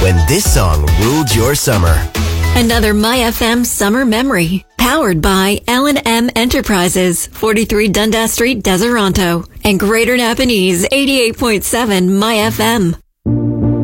when this song ruled your summer. Another My FM summer memory. Powered by L&M Enterprises, 43 Dundas Street, Deseronto. And Greater Napanese, 88.7 My FM.